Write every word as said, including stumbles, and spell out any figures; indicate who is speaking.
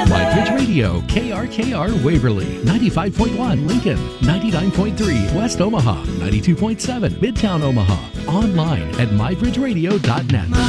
Speaker 1: MyBridge Radio, K R K R Waverly, ninety-five point one Lincoln, ninety-nine point three West Omaha, ninety-two point seven Midtown Omaha. Online at my bridge radio dot net.